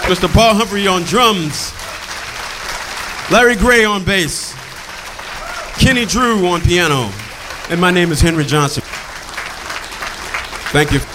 Mr. Paul Humphrey on drums, Larry Gray on bass, Kenny Drew on piano, and my name is Henry Johnson. Thank you.